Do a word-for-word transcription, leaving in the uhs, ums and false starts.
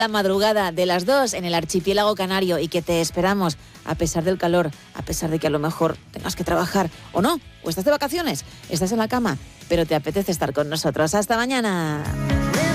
La madrugada de las dos en el archipiélago canario y que te esperamos a pesar del calor, a pesar de que a lo mejor tengas que trabajar o no, o estás de vacaciones, estás en la cama, pero te apetece estar con nosotros. ¡Hasta mañana!